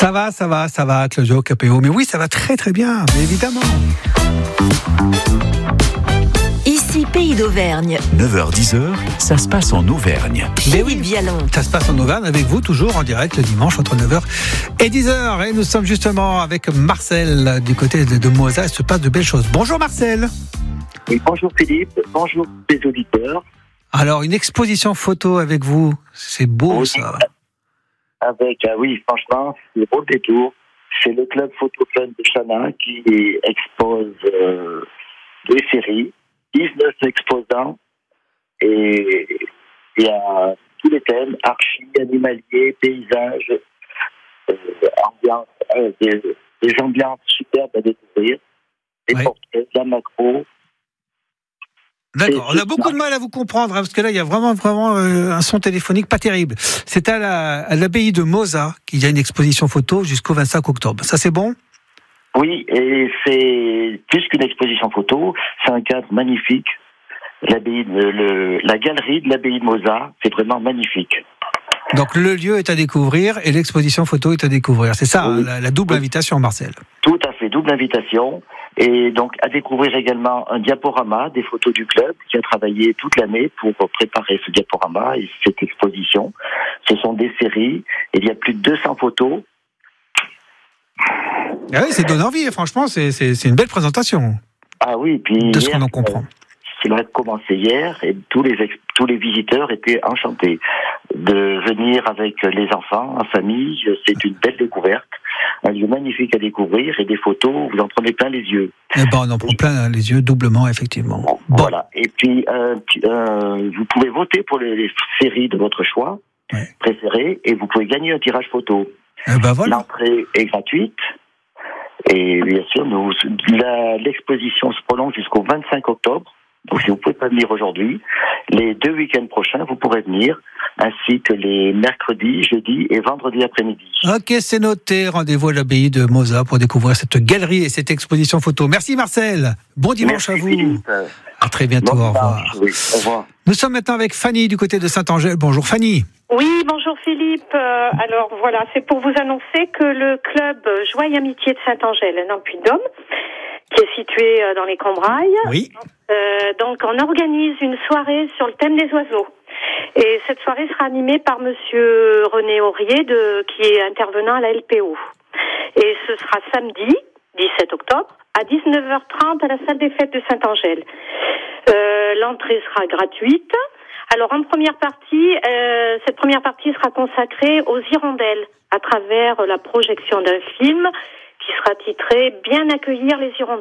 Ça va, Claudio Capéo. Mais oui, ça va très très bien, mais évidemment. Ici, Pays d'Auvergne. 9h-10h, ça se passe en Auvergne. Mais oui, Vialon. ça se passe en Auvergne avec vous, toujours en direct le dimanche entre 9h et 10h. Et nous sommes justement avec Marcel du côté de Moza. Il se passe de belles choses. Bonjour Marcel. Oui, bonjour Philippe, bonjour les auditeurs. Alors, une exposition photo avec vous, c'est beau Oui, ça. Avec, oui, franchement, c'est beau détour. C'est le club Photo Club de Chana qui expose des séries, 19 exposants, et il y a tous les thèmes, archi, animalier, paysage, ambiance, des ambiances superbes à découvrir, des Ouais. portraits, de la macro. D'accord, on a beaucoup de mal à vous comprendre, hein, parce que là, il y a vraiment un son téléphonique pas terrible. C'est à l'abbaye de Moza qu'il y a une exposition photo jusqu'au 25 octobre. Ça, c'est bon ? Oui, et c'est plus qu'une exposition photo, c'est un cadre magnifique. La galerie de l'abbaye de Moza, c'est vraiment magnifique. Donc, le lieu est à découvrir et l'exposition photo est à découvrir. C'est ça, Oui. hein, la double invitation, Marcel. Tout à fait, double invitation. Et donc, à découvrir également un diaporama des photos du club qui a travaillé toute l'année pour préparer ce diaporama et cette exposition. Ce sont des séries, et il y a plus de 200 photos. Ah oui, c'est donne envie, franchement, c'est une belle présentation Ah oui, puis de ce hier, qu'on en comprend. cela a commencé hier et tous les visiteurs étaient enchantés de venir avec les enfants, en famille. C'est une belle découverte, un lieu magnifique à découvrir et des photos, vous en prenez plein les yeux. Eh ben, on en prend plein les yeux, doublement, effectivement. Bon. Voilà. Et puis, vous pouvez voter pour les séries de votre choix préférées et vous pouvez gagner un tirage photo. Eh ben voilà. L'entrée est gratuite. Et bien sûr, l'exposition se prolonge jusqu'au 25 octobre. Donc, si vous ne pouvez pas venir aujourd'hui, les 2 week-ends prochains, vous pourrez venir, ainsi que les mercredis, jeudi et vendredi après-midi. Ok, c'est noté. Rendez-vous à l'abbaye de Moza pour découvrir cette galerie et cette exposition photo. Merci Marcel. Bon dimanche à vous. Philippe. À très bientôt. Bon Au revoir. dimanche, oui, au revoir. Nous sommes maintenant avec Fanny du côté de Saint-Angèle. Bonjour Fanny. Oui, bonjour Philippe. Alors voilà, c'est pour vous annoncer que le club Joie et Amitié de Saint-Angèle, dans le Puy-de-Dôme, qui est situé dans les Combrailles, Oui. donc on organise une soirée sur le thème des oiseaux. Et cette soirée sera animée par monsieur René Aurier, qui est intervenant à la LPO. Et ce sera samedi, 17 octobre, à 19h30 à la salle des fêtes de Saint-Angèle. L'entrée sera gratuite. Alors en première partie, cette première partie sera consacrée aux hirondelles à travers la projection d'un film qui sera titré « Bien accueillir les hirondelles ».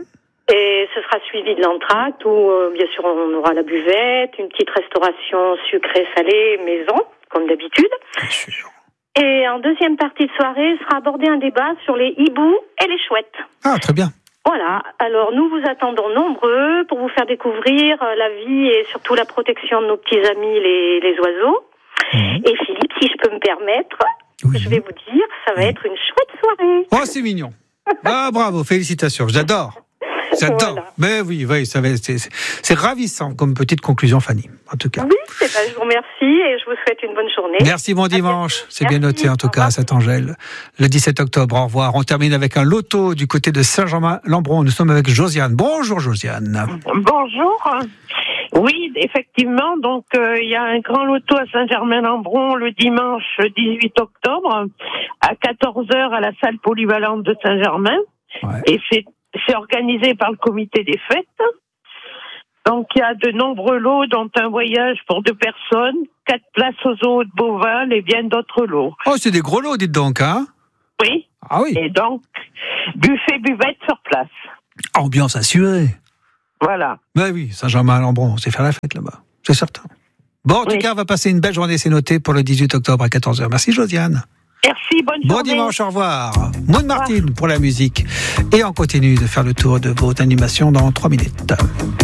Et ce sera suivi de l'entracte où, bien sûr, on aura la buvette, une petite restauration sucrée-salée maison, comme d'habitude. Bien sûr. Et en deuxième partie de soirée, sera abordé un débat sur les hiboux et les chouettes. Ah, très bien. Voilà, alors nous vous attendons nombreux pour vous faire découvrir la vie et surtout la protection de nos petits amis les oiseaux. Et Philippe, si je peux me permettre, Oui. je vais vous dire, ça va être une chouette soirée. Oh, c'est mignon. Ah, bravo, félicitations. J'adore. Voilà. Mais oui, ça va, c'est ravissant comme petite conclusion, Fanny, en tout cas. Oui, je vous remercie et je vous souhaite une bonne journée. Merci, bon dimanche. C'est bien Merci, noté, en tout cas, à Saint-Angèle. Le 17 octobre, au revoir. On termine avec un loto du côté de Saint-Germain-Lambron. Nous sommes avec Josiane. Bonjour, Josiane. Bonjour. Oui, effectivement, donc il y a un grand loto à Saint-Germain-Lambron le dimanche 18 octobre à 14h à la salle polyvalente de Saint-Germain. Ouais. Et c'est organisé par le comité des fêtes. Donc il y a de nombreux lots, dont un voyage pour 2 personnes, 4 places au zoo de Beauval et bien d'autres lots. Oh, c'est des gros lots, dites donc, hein? Oui. Ah oui. Et donc, buffet, buvette sur place. Ambiance assurée. Voilà. Ben oui, Saint-Germain-Lambron, on sait faire la fête là-bas. C'est certain. Bon, en tout cas, on va passer une belle journée, c'est noté, pour le 18 octobre à 14h. Merci, Josiane. Merci, bonne Bon journée. dimanche, au revoir. Maud Martine pour la musique. Et on continue de faire le tour de votre animation dans 3 minutes.